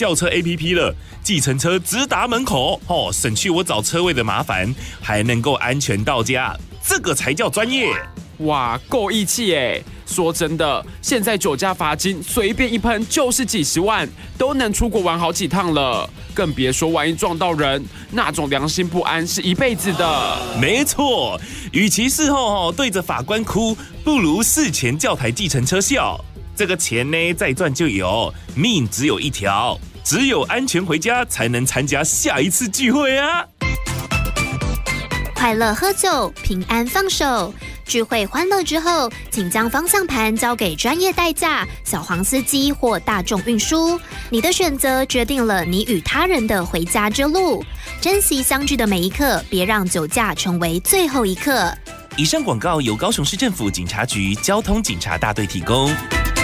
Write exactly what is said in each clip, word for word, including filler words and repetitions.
叫车 A P P 了，计程车直达门口，哦，省去我找车位的麻烦，还能够安全到家，这个才叫专业。 哇，够义气耶！说真的，现在酒驾罚金随便一喷就是几十万，都能出国玩好几趟了。更别说万一撞到人，那种良心不安是一辈子的。 没错，与其事后对着法官哭，不如事前叫台计程车笑。这个钱呢，再赚就有，命只有一条，只有安全回家，才能参加下一次聚会啊！ 快乐喝酒，平安放手。聚会欢乐之后，请将方向盘交给专业代驾、小黄司机或大众运输。你的选择决定了你与他人的回家之路。珍惜相聚的每一刻，别让酒驾成为最后一刻。 以上广告由高雄市政府警察局交通警察大队提供。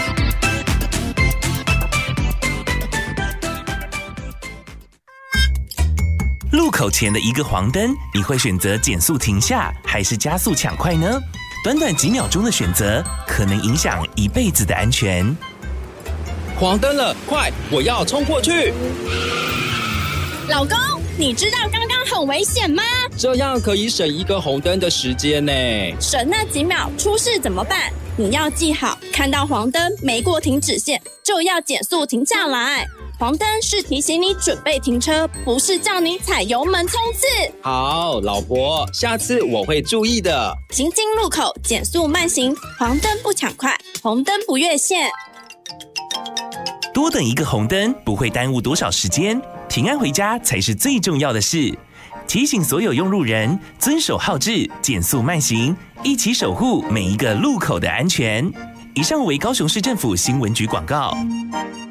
路口前的一个黄灯，你会选择减速停下，还是加速抢快呢？短短几秒钟的选择，可能影响一辈子的安全。 黄灯了，快，我要冲过去！ 老公，你知道刚刚很危险吗？ 这样可以省一个红灯的时间呢。 省那几秒，出事怎么办？你要记好，看到黄灯没过停止线，就要减速停下来。黄灯是提醒你准备停车，不是叫你踩油门冲刺。 好，老婆，下次我会注意的。 行经路口减速慢行，黄灯不抢快，红灯不越线。 多等一个红灯不会耽误多少时间，平安回家才是最重要的事。提醒所有用路人遵守号志，减速慢行，一起守护每一个路口的安全。以上为高雄市政府新闻局广告。